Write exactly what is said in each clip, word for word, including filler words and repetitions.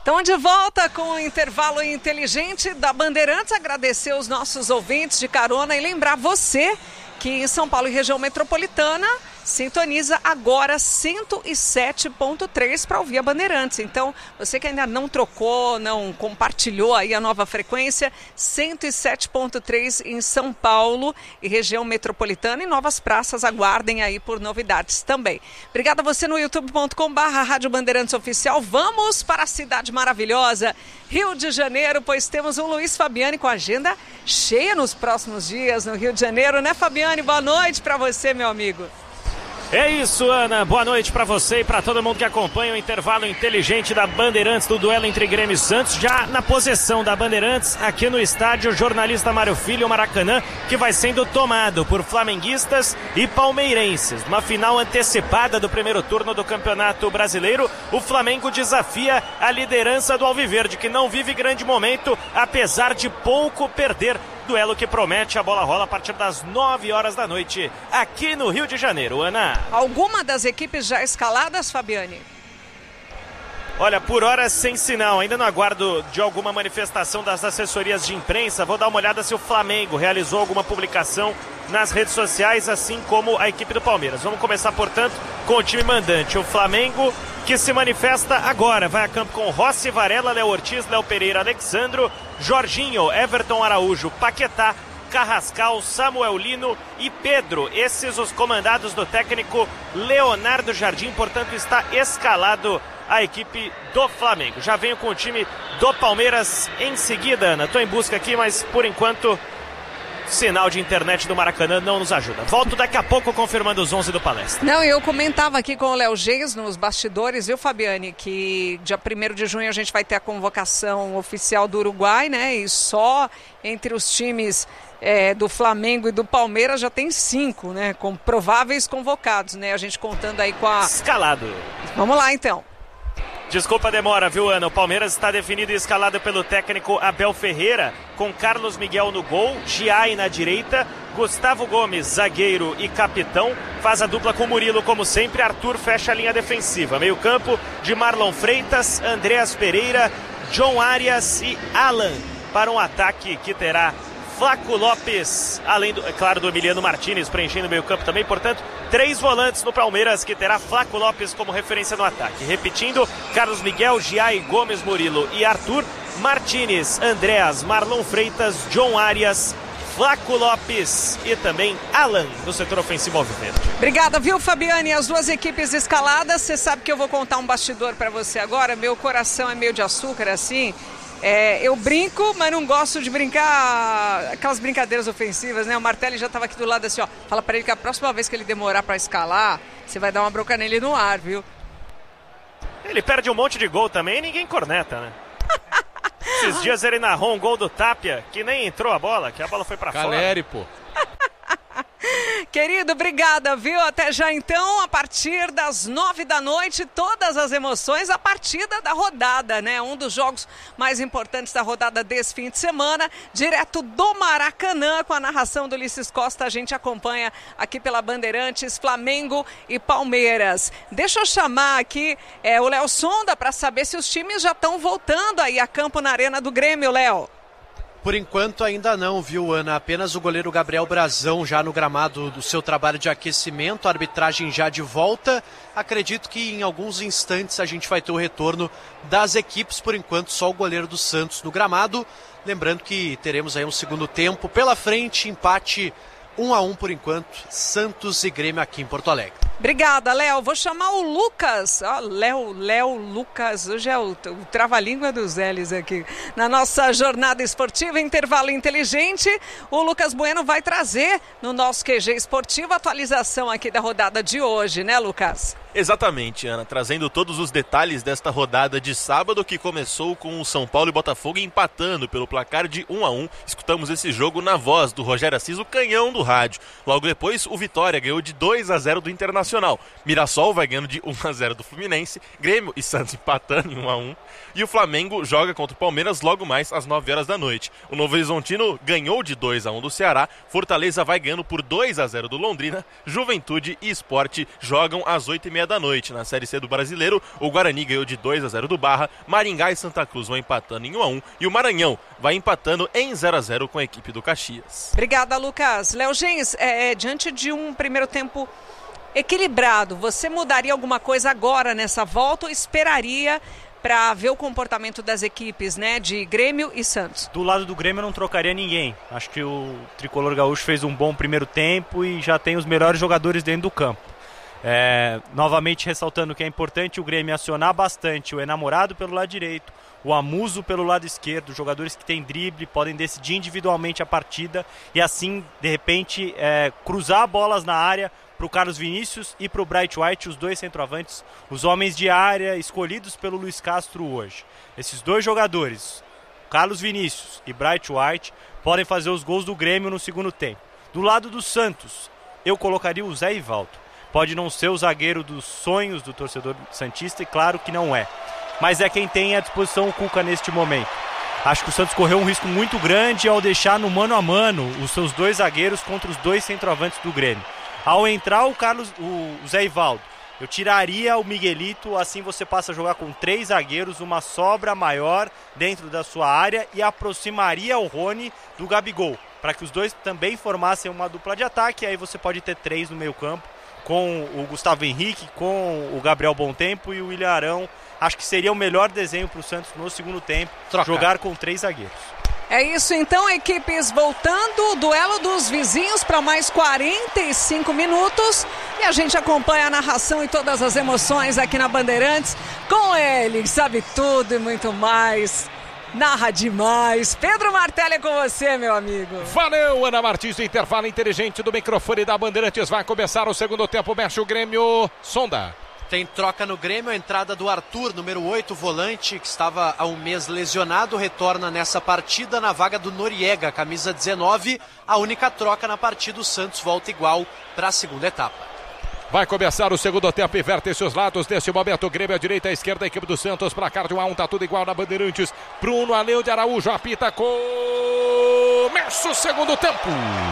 Estamos de volta com o intervalo inteligente da Bandeirantes. Agradecer os nossos ouvintes de carona e lembrar você que em São Paulo e região metropolitana sintoniza agora cento e sete ponto três para ouvir a Bandeirantes. Então, você que ainda não trocou, não compartilhou aí a nova frequência, cento e sete ponto três em São Paulo e região metropolitana e novas praças, aguardem aí por novidades também. Obrigada a você no youtube ponto com barra Rádio Bandeirantes Oficial. Vamos para a cidade maravilhosa, Rio de Janeiro, pois temos o Luiz Fabiani com a agenda cheia nos próximos dias no Rio de Janeiro, né, Fabiani? Boa noite para você, meu amigo. É isso, Ana. Boa noite para você e para todo mundo que acompanha o intervalo inteligente da Bandeirantes do duelo entre Grêmio e Santos. Já na possessão da Bandeirantes, aqui no estádio, o jornalista Mário Filho, o Maracanã, que vai sendo tomado por flamenguistas e palmeirenses. Uma final antecipada do primeiro turno do Campeonato Brasileiro, o Flamengo desafia a liderança do Alviverde, que não vive grande momento, apesar de pouco perder. Duelo que promete, a bola rola a partir das nove horas da noite, aqui no Rio de Janeiro. Ana. Alguma das equipes já escaladas, Fabiani? Olha, por hora sem sinal, ainda não aguardo de alguma manifestação das assessorias de imprensa. Vou dar uma olhada se o Flamengo realizou alguma publicação nas redes sociais, assim como a equipe do Palmeiras. Vamos começar, portanto, com o time mandante. O Flamengo, que se manifesta agora, vai a campo com Rossi, Varela, Léo Ortiz, Léo Pereira, Alexandro, Jorginho, Everton Araújo, Paquetá, Carrascal, Samuel Lino e Pedro. Esses os comandados do técnico Leonardo Jardim, portanto está escalado a equipe do Flamengo. Já venho com o time do Palmeiras em seguida, Ana. Estou em busca aqui, mas por enquanto sinal de internet do Maracanã não nos ajuda. Volto daqui a pouco confirmando os onze do Palestra. Não, eu comentava aqui com o Léo Geis nos bastidores, viu, Fabiani, que dia primeiro de junho a gente vai ter a convocação oficial do Uruguai, né? E só entre os times é, do Flamengo e do Palmeiras já tem cinco, né? Com prováveis convocados, né? A gente contando aí com a... Escalado. Vamos lá, então. Desculpa a demora, viu, Ana? O Palmeiras está definido e escalado pelo técnico Abel Ferreira, com Carlos Miguel no gol, Giai na direita, Gustavo Gomes, zagueiro e capitão, faz a dupla com Murilo como sempre, Arthur fecha a linha defensiva. Meio campo de Marlon Freitas, Andreas Pereira, John Arias e Alan, para um ataque que terá Flaco Lopes, além, do, é claro, do Emiliano Martínez preenchendo o meio campo também. Portanto, três volantes no Palmeiras, que terá Flaco Lopes como referência no ataque. Repetindo, Carlos Miguel, Giai, Gomes, Murilo e Arthur, Martínez, Andreas, Marlon Freitas, John Arias, Flaco Lopes e também Alan no setor ofensivo alviverde. Obrigada, viu, Fabiane? As duas equipes escaladas. Você sabe que eu vou contar um bastidor para você agora. Meu coração é meio de açúcar, assim. É, eu brinco, mas não gosto de brincar aquelas brincadeiras ofensivas, né? O Martelli já estava aqui do lado assim, ó. Fala para ele que a próxima vez que ele demorar para escalar, você vai dar uma bronca nele no ar, viu? Ele perde um monte de gol também e ninguém corneta, né? Esses dias ele narrou um gol do Tapia, que nem entrou a bola, que a bola foi para fora. Caleri, pô. Querido, obrigada, viu? Até já então, a partir das nove da noite, todas as emoções, a partida da rodada, né? Um dos jogos mais importantes da rodada desse fim de semana, direto do Maracanã, com a narração do Ulisses Costa, a gente acompanha aqui pela Bandeirantes, Flamengo e Palmeiras. Deixa eu chamar aqui é, o Léo Sonda para saber se os times já estão voltando aí a campo na Arena do Grêmio, Léo. Por enquanto ainda não, viu, Ana? Apenas o goleiro Gabriel Brazão já no gramado do seu trabalho de aquecimento, a arbitragem já de volta. Acredito que em alguns instantes a gente vai ter o retorno das equipes, por enquanto só o goleiro do Santos no gramado. Lembrando que teremos aí um segundo tempo pela frente, empate um a um por enquanto, Santos e Grêmio aqui em Porto Alegre. Obrigada, Léo. Vou chamar o Lucas. Ó, Léo, Léo, Lucas. Hoje é o, o trava-língua dos L's aqui. Na nossa jornada esportiva, intervalo inteligente, o Lucas Bueno vai trazer no nosso Q G esportivo a atualização aqui da rodada de hoje, né, Lucas? Exatamente, Ana, trazendo todos os detalhes desta rodada de sábado que começou com o São Paulo e Botafogo empatando pelo placar de um a um. Escutamos esse jogo na voz do Rogério Assis, o canhão do rádio. Logo depois, o Vitória ganhou de dois a zero do Internacional. Mirassol vai ganhando de um a zero do Fluminense, Grêmio e Santos empatando em um a um. E o Flamengo joga contra o Palmeiras logo mais às nove horas da noite. O Novo Horizontino ganhou de dois a um do Ceará, Fortaleza vai ganhando por dois a zero do Londrina, Juventude e Sport jogam às oito e meia meia da noite. Na Série C do Brasileiro, o Guarani ganhou de dois a zero do Barra, Maringá e Santa Cruz vão empatando em um a um e o Maranhão vai empatando em zero a zero com a equipe do Caxias. Obrigada, Lucas. Léo Gens, é, diante de um primeiro tempo equilibrado, você mudaria alguma coisa agora nessa volta ou esperaria para ver o comportamento das equipes, né, de Grêmio e Santos? Do lado do Grêmio eu não trocaria ninguém. Acho que o Tricolor Gaúcho fez um bom primeiro tempo e já tem os melhores jogadores dentro do campo. É, novamente ressaltando que é importante o Grêmio acionar bastante o enamorado pelo lado direito, o Amuso pelo lado esquerdo, jogadores que têm drible, podem decidir individualmente a partida e assim, de repente, é, cruzar bolas na área para o Carlos Vinícius e para o Bright White, os dois centroavantes, os homens de área escolhidos pelo Luiz Castro hoje. Esses dois jogadores, Carlos Vinícius e Bright White, podem fazer os gols do Grêmio no segundo tempo. Do lado do Santos, eu colocaria o Zé Ivaldo. Pode não ser o zagueiro dos sonhos do torcedor santista, e claro que não é. Mas é quem tem à disposição o Cuca neste momento. Acho que o Santos correu um risco muito grande ao deixar no mano a mano os seus dois zagueiros contra os dois centroavantes do Grêmio. Ao entrar o Carlos, o Zé Ivaldo, eu tiraria o Miguelito, assim você passa a jogar com três zagueiros, uma sobra maior dentro da sua área e aproximaria o Rony do Gabigol, para que os dois também formassem uma dupla de ataque, aí você pode ter três no meio campo, com o Gustavo Henrique, com o Gabriel Bontempo e o William Arão. Acho que seria o melhor desenho para o Santos no segundo tempo, trocar. Jogar com três zagueiros. É isso então, equipes voltando, o duelo dos vizinhos para mais quarenta e cinco minutos e a gente acompanha a narração e todas as emoções aqui na Bandeirantes com ele, que sabe tudo e muito mais, narra demais. Pedro Martelli é com você, meu amigo. Valeu, Ana Martins, do intervalo inteligente do microfone da Bandeirantes, vai começar o segundo tempo, mexe o Grêmio, Sonda. Tem troca no Grêmio, a entrada do Arthur, número oito, volante, que estava há um mês lesionado, retorna nessa partida na vaga do Noriega, camisa dezenove, a única troca na partida, o Santos volta igual para a segunda etapa. Vai começar o segundo tempo, inverte-se os lados, neste momento o Grêmio à direita, à esquerda, a equipe do Santos, placar de um a um, tá tudo igual na Bandeirantes, Bruno Aleu de Araújo apita, começa o segundo tempo.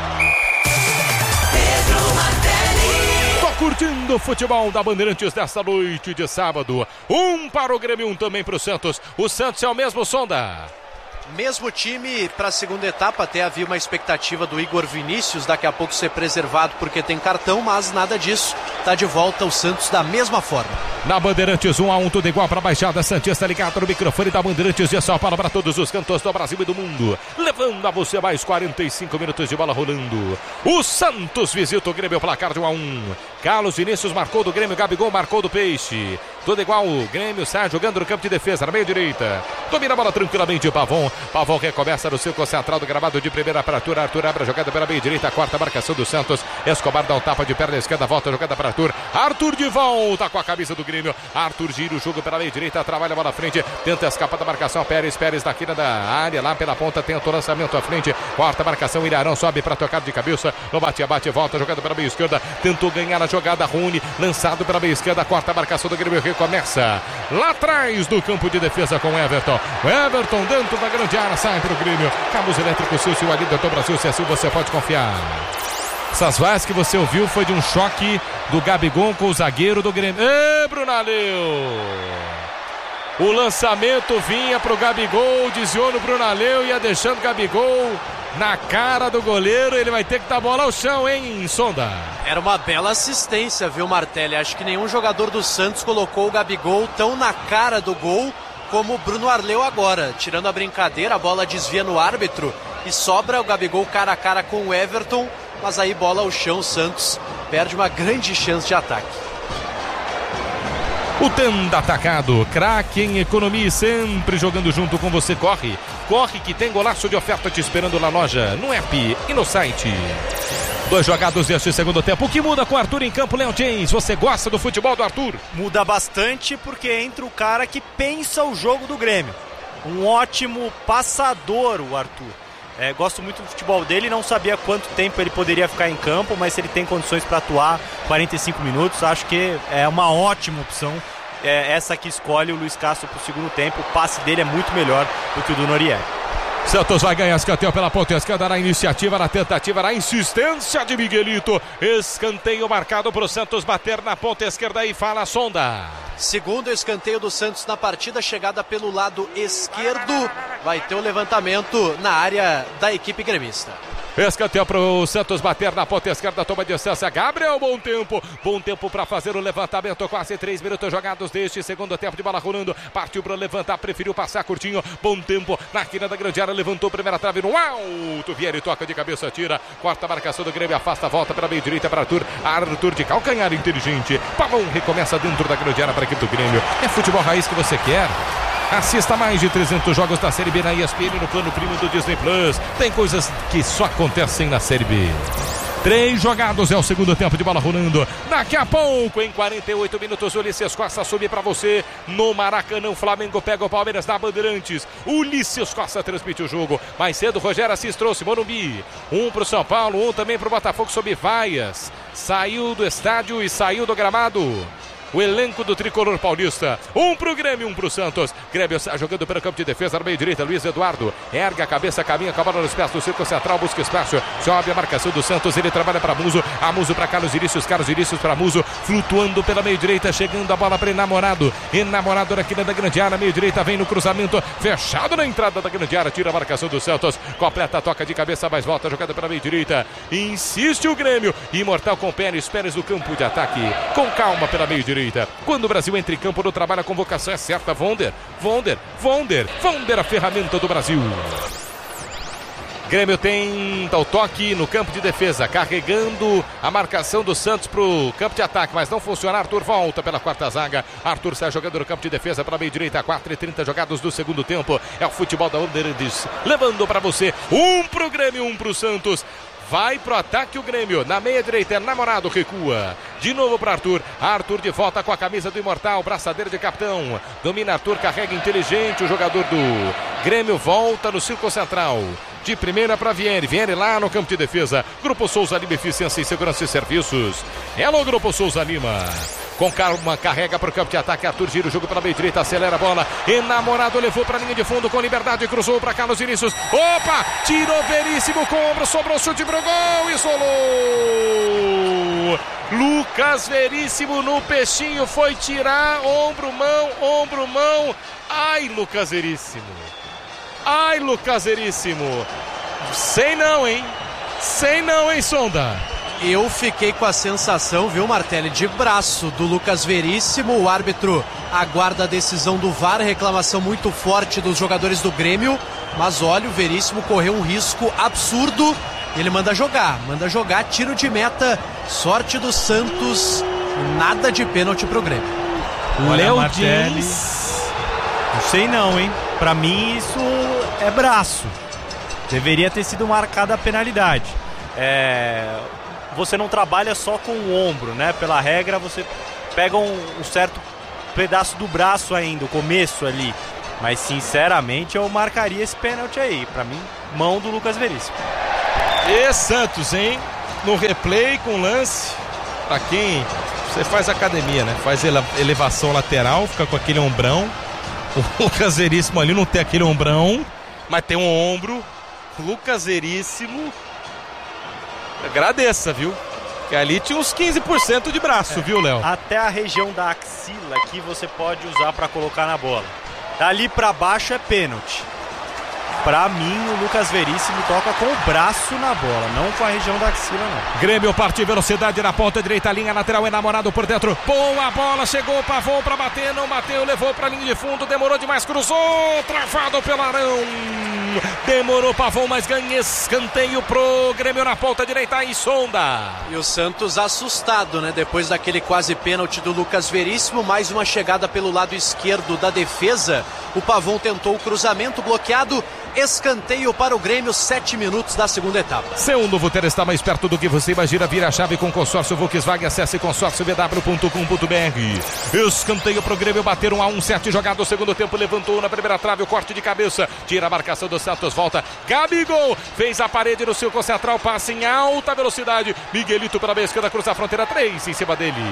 Pedro Martelli. Tô curtindo o futebol da Bandeirantes desta noite de sábado. Um para o Grêmio, um também para o Santos. O Santos é o mesmo, Sonda. Mesmo time para a segunda etapa, até havia uma expectativa do Igor Vinícius daqui a pouco ser preservado porque tem cartão, mas nada disso. Tá de volta o Santos da mesma forma. Na Bandeirantes, um a um, tudo igual para a Baixada Santista, ligado no microfone da Bandeirantes de São Paulo para todos os cantos do Brasil e do mundo. Levando a você mais quarenta e cinco minutos de bola rolando. O Santos visita o Grêmio, placar de um a um. Carlos Vinícius marcou do Grêmio, Gabigol marcou do Peixe. Tudo igual, o Grêmio sai jogando no campo de defesa, na meia direita. Domina a bola tranquilamente, Pavon. Pavon recomeça no círculo central do gramado de primeira para Arthur. Arthur abre a jogada pela meia direita, quarta marcação do Santos. Escobar dá um tapa de perna esquerda, volta a jogada para Arthur. Arthur de volta com a camisa do Grêmio. Arthur gira o jogo pela meia direita, trabalha a bola à frente, tenta escapar da marcação. Pérez, Pérez da quina da área, lá pela ponta, tenta o lançamento à frente. Quarta marcação, Ilharão sobe para tocar de cabeça. No bate-bate, volta a jogada pela meia esquerda. Tentou ganhar a jogada, Rony, lançado pela meia esquerda. Quarta marcação do Grêmio recomeça. Lá atrás do campo de defesa com o Everton. O Everton dentro da grande área, sai para o Grêmio. Cabos elétricos, Silvio, ali do Brasil, se assim você pode confiar. Essas vozes que você ouviu foi de um choque do Gabigol com o zagueiro do Grêmio. Ê, Brunaleu! O lançamento vinha pro Gabigol, desviou no Brunaleu, ia deixando o Gabigol na cara do goleiro. Ele vai ter que dar bola ao chão, hein, Sonda? Era uma bela assistência, viu, Martelli? Acho que nenhum jogador do Santos colocou o Gabigol tão na cara do gol como o Bruno Arleu agora. Tirando a brincadeira, a bola desvia no árbitro e sobra o Gabigol cara a cara com o Everton, mas aí bola ao chão, o Santos perde uma grande chance de ataque. O Tenda Atacado, craque em economia, sempre jogando junto com você. Corre, corre que tem golaço de oferta te esperando na loja, no app e no site. Dois jogados deste segundo tempo. O que muda com o Arthur em campo, Léo James? Você gosta do futebol do Arthur? Muda bastante porque entra o cara que pensa o jogo do Grêmio. Um ótimo passador, o Arthur. É, gosto muito do futebol dele, não sabia quanto tempo ele poderia ficar em campo, mas se ele tem condições para atuar quarenta e cinco minutos, acho que é uma ótima opção. É essa que escolhe o Luiz Castro para o segundo tempo. O passe dele é muito melhor do que o do Noriega. Santos vai ganhar escanteio pela ponta esquerda na iniciativa, na tentativa, na insistência de Miguelito. Escanteio marcado para o Santos bater na ponta esquerda e fala a Sonda. Segundo escanteio do Santos na partida, chegada pelo lado esquerdo. Vai ter o levantamento na área da equipe gremista. Escanteio para o Santos bater na ponta esquerda, toma distância, Gabriel, bom tempo, bom tempo para fazer o levantamento, quase três minutos jogados deste segundo tempo de bola rolando, partiu para levantar, preferiu passar curtinho, bom tempo, na esquina da grande área, levantou primeira trave no alto, Vieri toca de cabeça, tira, corta a marcação do Grêmio, afasta, volta pela meio direita para Arthur, Arthur de calcanhar inteligente, Pavão recomeça dentro da grande área para a equipe do Grêmio, é futebol raiz que você quer? Assista mais de trezentos jogos da Série B na E S P N no plano primo do Disney Plus. Tem coisas que só acontecem na Série B. Três jogados é o segundo tempo de bola rolando. Daqui a pouco, em quarenta e oito minutos, Ulisses Costa sube para você no Maracanã. O Flamengo pega o Palmeiras na Bandeirantes. Ulisses Costa transmite o jogo. Mais cedo, Rogério Assis trouxe Morumbi. Um para o São Paulo, um também para o Botafogo sob vaias. Saiu do estádio e saiu do gramado o elenco do tricolor paulista. Um pro Grêmio, um pro Santos. Grêmio jogando pelo campo de defesa, na meio direita, Luiz Eduardo. Erga a cabeça, caminha com a bola nos pés do círculo central, busca espaço. Sobe a marcação do Santos, ele trabalha para Muso. A Muso para Carlos Vinícius, Carlos Vinícius para Muso. Flutuando pela meio direita, chegando a bola para Enamorado. Enamorado na quina da grande área, meio direita, vem no cruzamento. Fechado na entrada da grande área, tira a marcação do Santos. Completa a toca de cabeça, mais volta, jogada pela meio direita. Insiste o Grêmio. Imortal com Pérez, Pérez no campo de ataque. Com calma pela meio direita. Quando o Brasil entra em campo no trabalho, a convocação é certa. Vonder, Vonder, Vonder, Vonder, a ferramenta do Brasil. Grêmio tenta o toque no campo de defesa, carregando a marcação do Santos para o campo de ataque, mas não funciona. Arthur volta pela quarta zaga. Arthur sai jogando no campo de defesa para a meio direita, quatro e trinta jogados do segundo tempo. É o futebol da Bandeirantes, levando para você um pro Grêmio, um pro Santos. Vai pro ataque o Grêmio, na meia direita, é Namorado, recua. De novo para Arthur, Arthur de volta com a camisa do Imortal, braçadeira de capitão. Domina Arthur, carrega inteligente o jogador do Grêmio, volta no círculo central. De primeira para Vieri, Vieri lá no campo de defesa. Grupo Souza Lima, Eficiência em Segurança e Serviços. Hello, Grupo Souza Lima. Com calma, carrega para o campo de ataque. Arthur gira o jogo pela meio direita, acelera a bola. Enamorado levou para a linha de fundo com liberdade, cruzou para Carlos Vinícius. Opa! Tirou Veríssimo com o ombro, sobrou chute pro gol, isolou! Lucas Veríssimo no peixinho, foi tirar, ombro, mão, ombro, mão. Ai, Lucas Veríssimo. Ai, Lucas Veríssimo. Sei não, hein? Sei não, hein, Sonda? Eu fiquei com a sensação, viu, Martelli, de braço do Lucas Veríssimo. O árbitro aguarda a decisão do V A R, reclamação muito forte dos jogadores do Grêmio. Mas olha, o Veríssimo correu um risco absurdo. Ele manda jogar, manda jogar, tiro de meta. Sorte do Santos, nada de pênalti pro Grêmio. Léo Dias. Não sei não, hein? Pra mim isso é braço. Deveria ter sido marcada a penalidade. É... Você não trabalha só com o ombro, né? Pela regra, você pega um, um certo pedaço do braço ainda, o começo ali. Mas, sinceramente, eu marcaria esse pênalti aí. Pra mim, mão do Lucas Veríssimo. E Santos, hein? No replay com lance. Pra quem você faz academia, né? Faz elevação lateral, fica com aquele ombrão. O Lucas Veríssimo ali não tem aquele ombrão, mas tem um ombro. Lucas Veríssimo... Agradeça, viu? Que ali tinha uns quinze por cento de braço, é, viu, Léo? Até a região da axila que você pode usar para colocar na bola. Dali para baixo é pênalti. Pra mim, o Lucas Veríssimo toca com o braço na bola, não com a região da axila, não. Grêmio parte velocidade na ponta direita, linha lateral, Enamorado por dentro. Boa bola, chegou o Pavão pra bater, não bateu, levou pra linha de fundo, demorou demais, cruzou, travado pelo Arão. Demorou Pavão, mas ganha escanteio pro Grêmio na ponta direita e Sonda. E o Santos assustado, né? Depois daquele quase pênalti do Lucas Veríssimo, mais uma chegada pelo lado esquerdo da defesa. O Pavão tentou o cruzamento bloqueado. Escanteio para o Grêmio, sete minutos da segunda etapa. Seu novo ter está mais perto do que você imagina. Vira a chave com consórcio Volkswagen. Acesse consórcio v w ponto com ponto b r. Escanteio para o Grêmio, bater um a um, sete jogado o segundo tempo, levantou na primeira trave, o corte de cabeça, tira a marcação do Santos, volta, Gabigol, fez a parede no círculo central, passa em alta velocidade, Miguelito pela meia esquerda, cruza a fronteira, três em cima dele.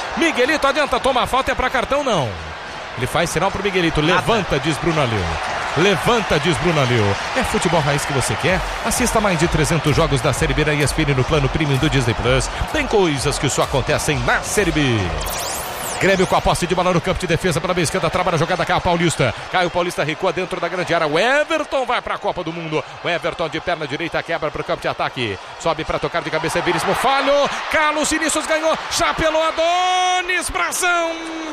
Miguelito adianta, toma a falta, é para cartão não. Ele faz sinal pro Miguelito, levanta, diz Bruno Aleu. Levanta, diz Bruna Leu. É futebol raiz que você quer? Assista mais de trezentos jogos da Série B na E S P N no plano premium do Disney Plus. Tem coisas que só acontecem na Série B. Grêmio com a posse de bola no campo de defesa pela meia esquerda, trabalha a jogada Caio Paulista. Caio Paulista recua dentro da grande área. O Everton vai para a Copa do Mundo. O Everton de perna direita quebra para o campo de ataque. Sobe para tocar de cabeça, é Veríssimo. Falhou. Carlos Vinícius ganhou. Chapelou Adonis. Brazão.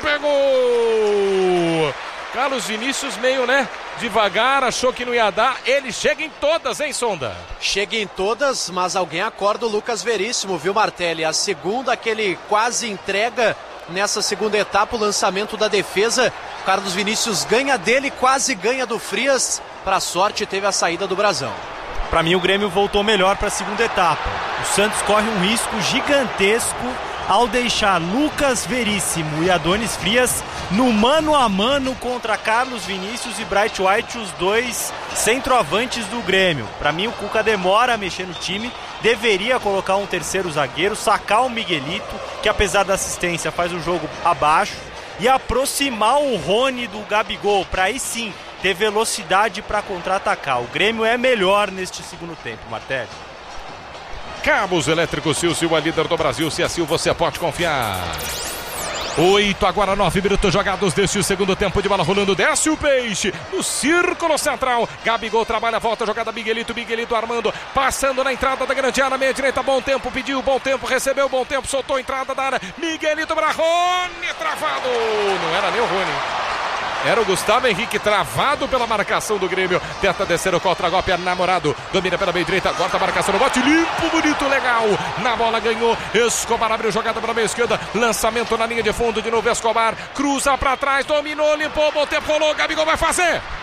Pegou. Carlos Vinícius meio, né? Devagar, achou que não ia dar. Ele chega em todas, hein, Sonda? Chega em todas, mas alguém acorda o Lucas Veríssimo, viu, Martelli? A segunda que ele quase entrega nessa segunda etapa, o lançamento da defesa. Carlos Vinícius ganha dele, quase ganha do Frias. Para sorte, teve a saída do Brazão. Para mim, o Grêmio voltou melhor para a segunda etapa. O Santos corre um risco gigantesco ao deixar Lucas Veríssimo e Adonis Frias no mano a mano contra Carlos Vinícius e Bright White, os dois centroavantes do Grêmio. Para mim, o Cuca demora a mexer no time, deveria colocar um terceiro zagueiro, sacar o Miguelito, que apesar da assistência faz um jogo abaixo, e aproximar o Rony do Gabigol, para aí sim ter velocidade para contra-atacar. O Grêmio é melhor neste segundo tempo, Martelli. Cabos Elétricos Silvio, a líder do Brasil. Se assim você pode confiar. Oito, agora nove minutos jogados deste segundo tempo de bola rolando. Desce o Peixe no círculo central. Gabigol trabalha, volta a jogada. Miguelito, Miguelito armando, passando na entrada da grande área, meia direita. Bom tempo, pediu bom tempo, recebeu bom tempo, soltou a entrada da área. Miguelito para Rony, travado. Não era nem o Rony. Era o Gustavo Henrique, travado pela marcação do Grêmio. Tenta descer o contra-golpe, é namorado. Domina pela meia direita, corta a marcação no bote. Limpo, bonito, legal. Na bola ganhou. Escobar abriu jogada pela meia esquerda. Lançamento na linha de fundo de novo. Escobar cruza pra trás, dominou, limpou, bom tempo, rolou. Gabigol vai fazer.